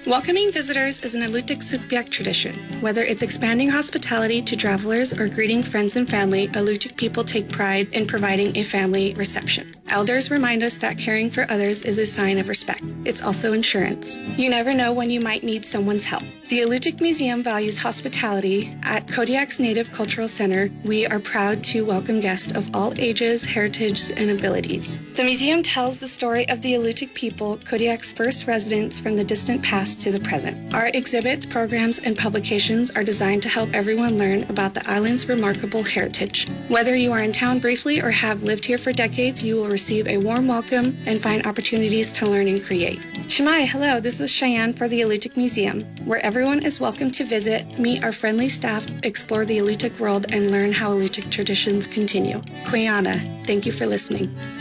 Welcoming visitors is an Alutiiq Sugpiaq tradition. Whether it's expanding hospitality to travelers or greeting friends and family, Alutiiq people take pride in providing a family reception. Elders remind us that caring for others is a sign of respect. It's also insurance. You never know when you might need someone's help. The Alutiiq Museum values hospitality. At Kodiak's Native Cultural Center, we are proud to welcome guests of all ages, heritage, and abilities. The museum tells the story of the Alutiiq people, Kodiak's first residents from the distant past to the present. Our exhibits, programs, and publications are designed to help everyone learn about the island's remarkable heritage. Whether you are in town briefly or have lived here for decades, you will receive a warm welcome and find opportunities to learn and create. Shemai, hello, this is Cheyenne for the Alutiiq Museum, where everyone is welcome to visit, meet our friendly staff, explore the Alutiiq world, and learn how Alutiiq traditions continue. Quiana, thank you for listening.